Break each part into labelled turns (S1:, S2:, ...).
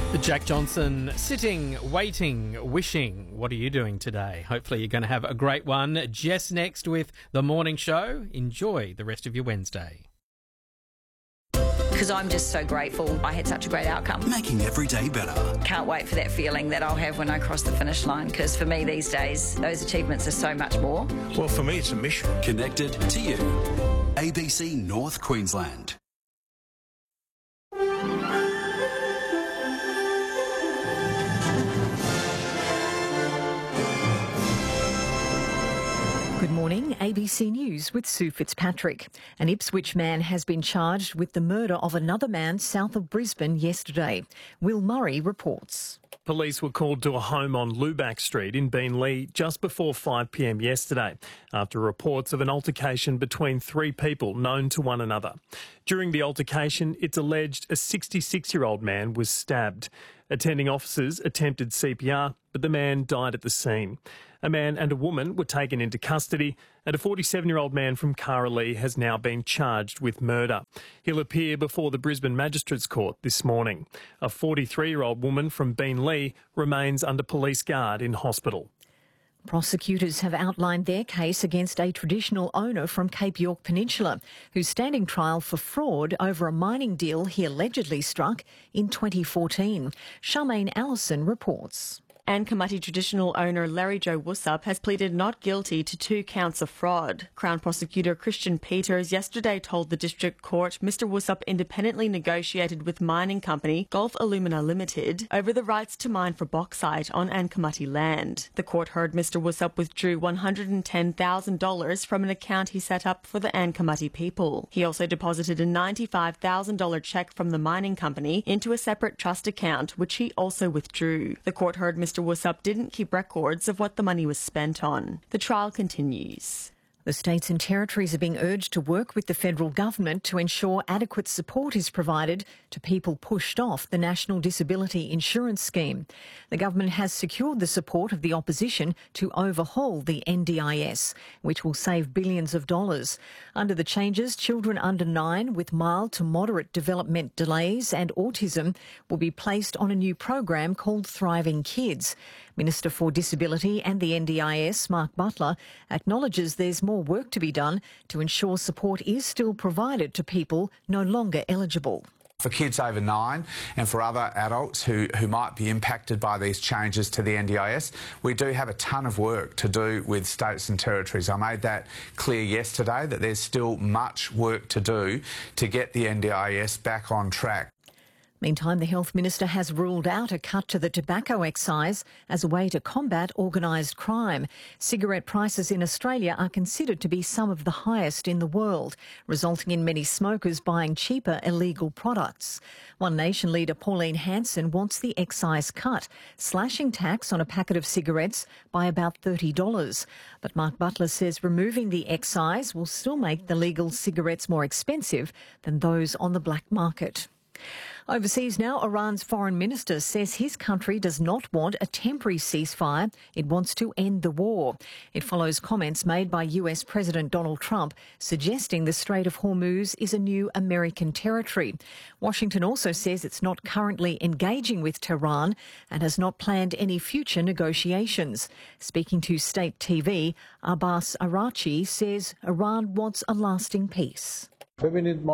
S1: Jack Johnson, sitting, waiting, wishing. What are you doing today? Hopefully you're going to have a great one. Jess next with The Morning Show. Enjoy the rest of your Wednesday.
S2: Because I'm just so grateful I had such a great outcome.
S3: Making every day better.
S2: Can't wait for that feeling that I'll have when I cross the finish line, because for me these days, those achievements are so much more.
S4: Well, for me, it's a mission.
S3: Connected to you. ABC North Queensland.
S5: Good morning, ABC News with Sue Fitzpatrick. An Ipswich man has been charged with the murder of another man south of Brisbane yesterday. Will Murray reports.
S6: Police were called to a home on Lubac Street in Beenleigh just before 5 p.m. yesterday after reports of an altercation between three people known to one another. During the altercation, it's alleged a 66-year-old man was stabbed. Attending officers attempted CPR, but the man died at the scene. A man and a woman were taken into custody, and a 47-year-old man from Karalee has now been charged with murder. He'll appear before the Brisbane Magistrates Court this morning. A 43-year-old woman from Beenleigh remains under police guard in hospital.
S5: Prosecutors have outlined their case against a traditional owner from Cape York Peninsula who's standing trial for fraud over a mining deal he allegedly struck in 2014. Charmaine Allison reports.
S7: Ankamati traditional owner Larry Joe Woosup has pleaded not guilty to 2 counts of fraud. Crown Prosecutor Christian Peters yesterday told the District Court Mr Woosup independently negotiated with mining company Gulf Alumina Limited over the rights to mine for bauxite on Ankamati land. The court heard Mr Woosup withdrew $110,000 from an account he set up for the Ankamati people. He also deposited a $95,000 cheque from the mining company into a separate trust account, which he also withdrew. The court heard Mr Woosup didn't keep records of what the money was spent on. The trial continues.
S5: The states and territories are being urged to work with the federal government to ensure adequate support is provided to people pushed off the National Disability Insurance Scheme. The government has secured the support of the opposition to overhaul the NDIS, which will save billions of dollars. Under the changes, children under 9 with mild to moderate development delays and autism will be placed on a new program called Thriving Kids. Minister for Disability and the NDIS, Mark Butler, acknowledges there's more work to be done to ensure support is still provided to people no longer eligible.
S8: For kids over 9 and for other adults who might be impacted by these changes to the NDIS, we do have a ton of work to do with states and territories. I made that clear yesterday that there's still much work to do to get the NDIS back on track.
S5: Meantime, the Health Minister has ruled out a cut to the tobacco excise as a way to combat organised crime. Cigarette prices in Australia are considered to be some of the highest in the world, resulting in many smokers buying cheaper illegal products. One Nation leader Pauline Hanson wants the excise cut, slashing tax on a packet of cigarettes by about $30. But Mark Butler says removing the excise will still make the legal cigarettes more expensive than those on the black market. Overseas now, Iran's foreign minister says his country does not want a temporary ceasefire. It wants to end the war. It follows comments made by US President Donald Trump suggesting the Strait of Hormuz is a new American territory. Washington also says it's not currently engaging with Tehran and has not planned any future negotiations. Speaking to State TV, Abbas Arachi says Iran wants a lasting peace.
S9: Look,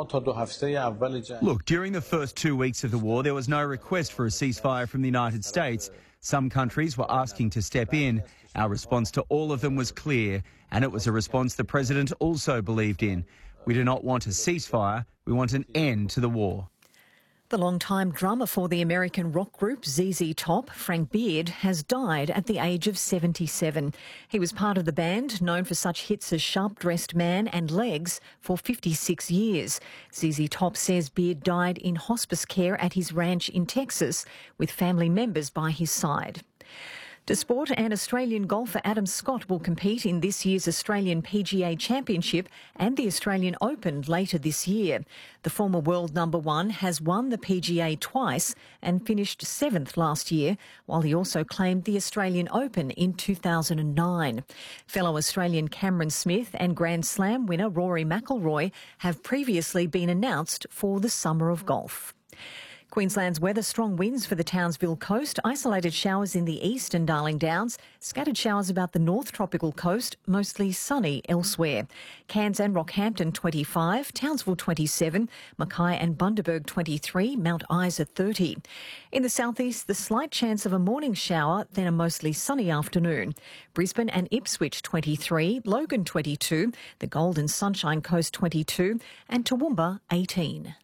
S9: during the first 2 weeks of the war, there was no request for a ceasefire from the United States. Some countries were asking to step in. Our response to all of them was clear, and it was a response the President also believed in. We do not want a ceasefire. We want an end to the war.
S5: The longtime drummer for the American rock group ZZ Top, Frank Beard, has died at the age of 77. He was part of the band, known for such hits as Sharp Dressed Man and Legs, for 56 years. ZZ Top says Beard died in hospice care at his ranch in Texas, with family members by his side. To sport, and Australian golfer Adam Scott will compete in this year's Australian PGA Championship and the Australian Open later this year. The former world number 1 has won the PGA twice and finished 7th last year, while he also claimed the Australian Open in 2009. Fellow Australian Cameron Smith and Grand Slam winner Rory McIlroy have previously been announced for the Summer of Golf. Queensland's weather: strong winds for the Townsville coast, isolated showers in the east and Darling Downs, scattered showers about the north tropical coast, mostly sunny elsewhere. Cairns and Rockhampton 25, Townsville 27, Mackay and Bundaberg 23, Mount Isa 30. In the southeast, the slight chance of a morning shower, then a mostly sunny afternoon. Brisbane and Ipswich 23, Logan 22, the Gold and Sunshine Coast 22, and Toowoomba 18.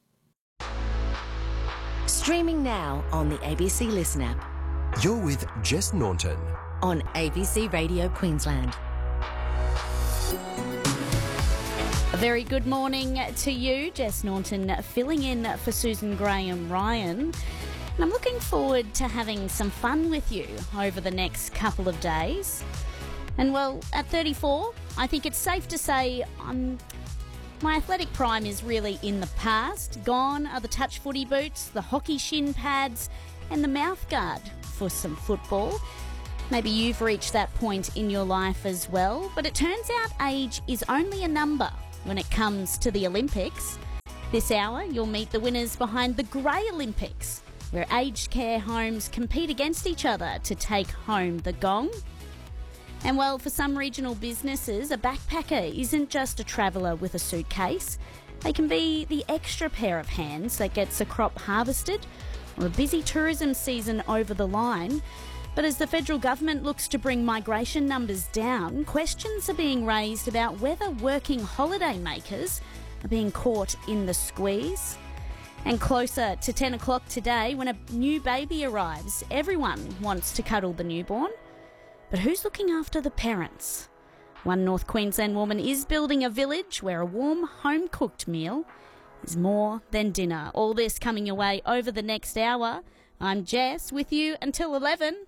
S4: Streaming now on the ABC Listen app.
S3: You're with Jess Naunton
S4: on ABC Radio Queensland.
S10: A very good morning to you, Jess Naunton, filling in for Susan Graham-Ryan. And I'm looking forward to having some fun with you over the next couple of days. And well, at 34, I think it's safe to say my athletic prime is really in the past. Gone are the touch footy boots, the hockey shin pads, and the mouth guard for some football. Maybe you've reached that point in your life as well, but it turns out age is only a number when it comes to the Olympics. This hour, you'll meet the winners behind the Grey Olympics, where aged care homes compete against each other to take home the gong. And well, for some regional businesses, a backpacker isn't just a traveller with a suitcase. They can be the extra pair of hands that gets a crop harvested or a busy tourism season over the line. But as the federal government looks to bring migration numbers down, questions are being raised about whether working holiday makers are being caught in the squeeze. And closer to 10 o'clock today, when a new baby arrives, everyone wants to cuddle the newborn. But who's looking after the parents? One North Queensland woman is building a village where a warm, home-cooked meal is more than dinner. All this coming your way over the next hour. I'm Jess, with you until 11.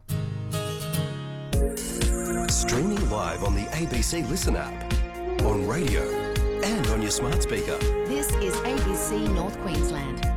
S3: Streaming live on the ABC Listen app, on radio and on your smart speaker.
S4: This is ABC North Queensland.